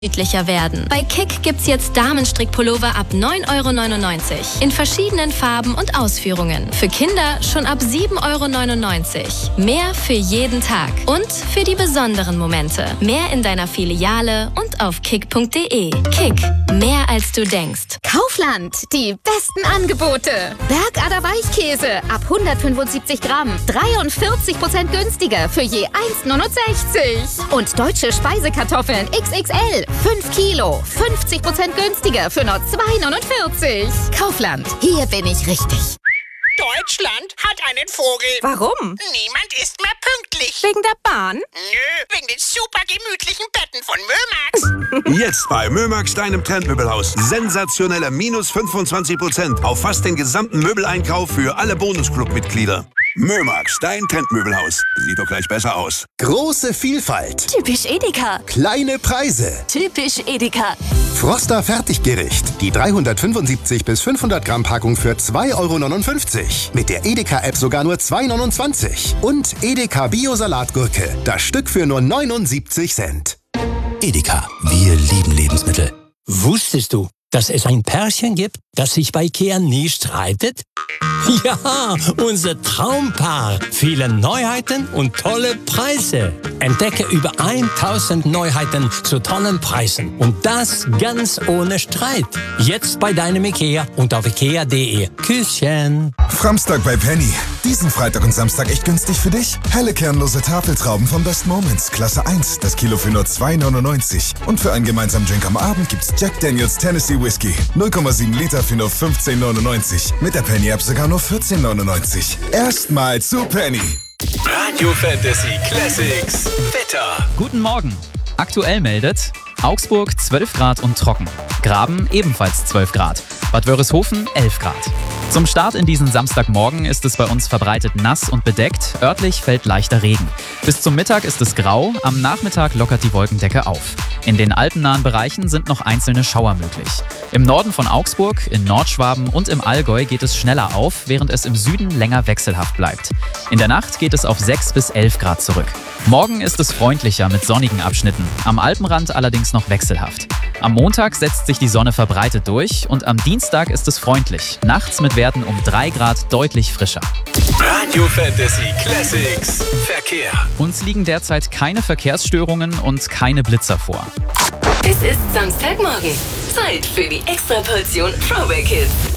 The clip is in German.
Niedlicher werden. Bei Kick gibt's jetzt Damenstrickpullover ab 9,99 € in verschiedenen Farben und Ausführungen. Für Kinder schon ab 7,99 €. Mehr für jeden Tag und für die besonderen Momente. Mehr in deiner Filiale und auf kick.de. Kick, mehr als du denkst. Kaufland, die besten Angebote. Bergader Weichkäse ab 175 Gramm, 43% günstiger für je 1,69 €. Und deutsche Speisekartoffeln XXL, 5 Kilo, 50% günstiger für nur 2,49 €. Kaufland, hier bin ich richtig. Deutschland hat einen Vogel. Warum? Niemand ist mehr pünktlich. Wegen der Bahn? Nö, wegen den super gemütlichen Betten von Mömax. Jetzt bei Mömax, deinem Trendmöbelhaus. Sensationelle minus 25% auf fast den gesamten Möbeleinkauf für alle Bonusclub-Mitglieder. Mömax, dein Trendmöbelhaus. Sieht doch gleich besser aus. Große Vielfalt. Typisch Edeka. Kleine Preise. Typisch Edeka. Froster Fertiggericht. Die 375 bis 500 Gramm Packung für 2,59 €. Mit der Edeka-App sogar nur 2,29 €. Und Edeka Bio-Salatgurke. Das Stück für nur 79 Cent. Edeka, wir lieben Lebensmittel. Wusstest du, dass es ein Pärchen gibt, das sich bei Ikea nie streitet? Ja, unser Traumpaar. Viele Neuheiten und tolle Preise. Entdecke über 1000 Neuheiten zu tollen Preisen. Und das ganz ohne Streit. Jetzt bei deinem Ikea und auf ikea.de. Küsschen. Framstag bei Penny. Diesen Freitag und Samstag echt günstig für dich? Helle kernlose Tafeltrauben von Best Moments. Klasse 1. Das Kilo für nur 2,99 €. Und für einen gemeinsamen Drink am Abend gibt's Jack Daniels Tennessee Whiskey. 0,7 Liter für nur 15,99 €. Mit der Penny-App sogar nur 14,99 €. Erstmal zu Penny. Radio Fantasy Classics. Wetter. Guten Morgen. Aktuell meldet Augsburg 12 Grad und trocken. Graben ebenfalls 12 Grad. Bad Wörishofen 11 Grad. Zum Start in diesen Samstagmorgen ist es bei uns verbreitet nass und bedeckt. Örtlich fällt leichter Regen. Bis zum Mittag ist es grau. Am Nachmittag lockert die Wolkendecke auf. In den alpennahen Bereichen sind noch einzelne Schauer möglich. Im Norden von Augsburg, in Nordschwaben und im Allgäu geht es schneller auf, während es im Süden länger wechselhaft bleibt. In der Nacht geht es auf 6 bis 11 Grad zurück. Morgen ist es freundlicher mit sonnigen Abschnitten, am Alpenrand allerdings noch wechselhaft. Am Montag setzt sich die Sonne verbreitet durch und am Dienstag ist es freundlich, nachts mit Werten um 3 Grad deutlich frischer. Radio Fantasy Classics. Verkehr. Uns liegen derzeit keine Verkehrsstörungen und keine Blitzer vor. Es ist Samstagmorgen. Zeit für die Extraportion Throwback Hits.